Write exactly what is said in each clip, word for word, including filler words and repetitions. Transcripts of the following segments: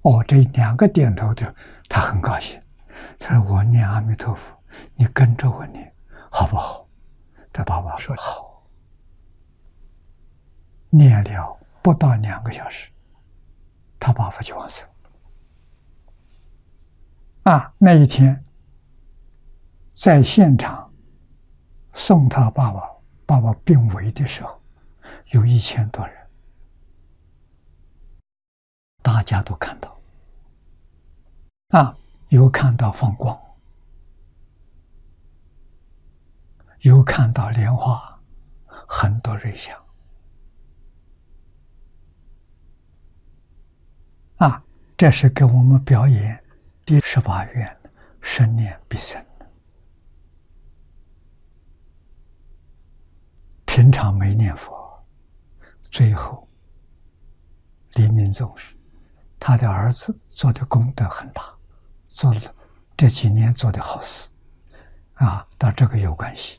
哦，这两个点头的，他很高兴。他说：“我念阿弥陀佛，你跟着我念，好不好？”他爸爸说：“好。”念了不到两个小时，他爸爸就往生。啊，那一天在现场送他爸爸爸爸病危的时候，有一千多人，大家都看到。啊，有看到放光，有看到莲花，很多瑞祥。啊，这是给我们表演第十八愿生念必生。平常没念佛，最后黎明宗时，他的儿子做的功德很大，做了这几年做的好事，啊，到这个有关系。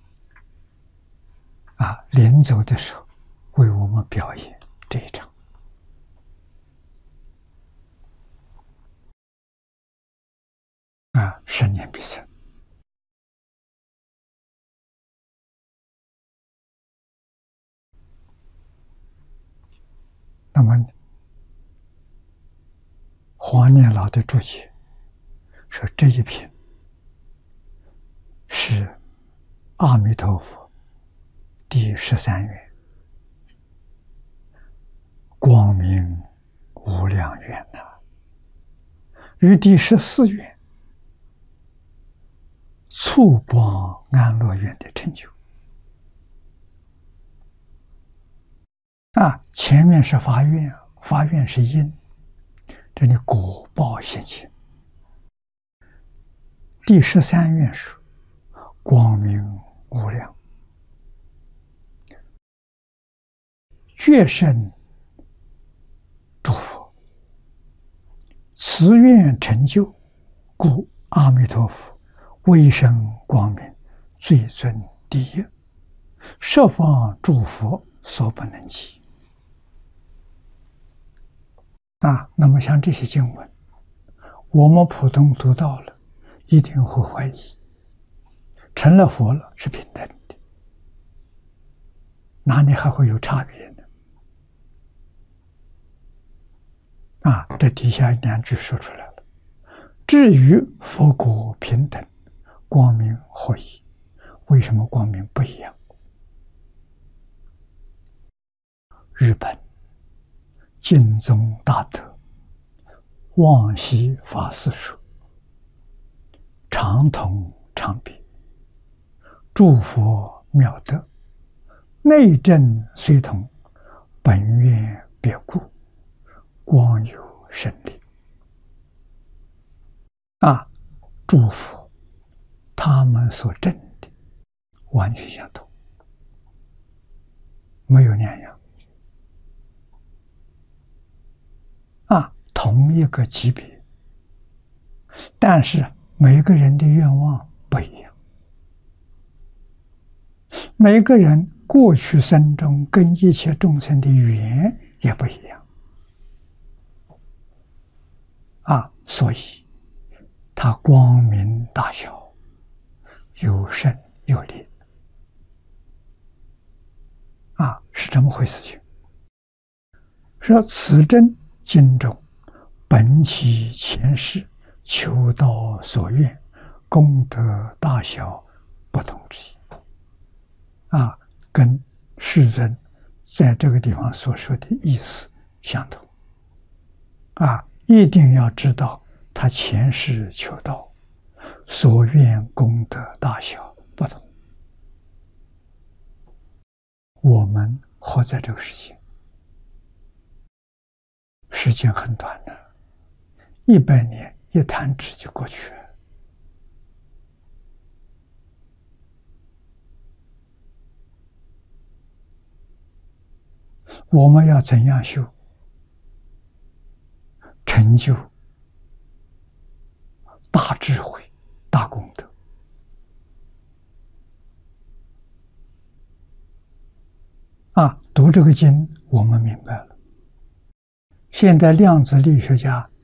啊，临走的时候为我们表演这一场。啊，生念必生。那么黄念老的注解说，这一品是阿弥陀佛第十三愿，光明无量愿呐、啊，与第十四愿促光安乐愿的成就。啊，前面是发愿，发愿是因，这里果报现前。第十三愿是光明无量，决胜诸佛，此愿成就，故阿弥陀佛威声光明，最尊第一，十方诸佛所不能及。啊，那么像这些经文，我们普通读到了，一定会怀疑，成了佛了是平等的，哪里还会有差别呢？啊，这底下两句说出来了：至于佛果平等，光明何异？为什么光明不一样？日本净宗大德望西法师说：常同常别，诸佛妙德，内证虽同，本愿别故，光有胜利。啊，诸佛他们所证的完全相同，没有两样。啊，同一个级别，但是每个人的愿望不一样，每个人过去生中跟一切众生的缘也不一样。啊，所以它光明大小，有胜有劣。啊，是这么回事情。说此真经中本其前世求道所愿，功德大小不同之意。啊，跟世尊在这个地方所说的意思相同。啊，一定要知道他前世求道所愿功德大小不同。我们活在这个世界，时间很短的，一百年一弹指就过去了。我们要怎样修，成就大智慧、大功德？啊，读这个经，我们明白了。 现代量子力学家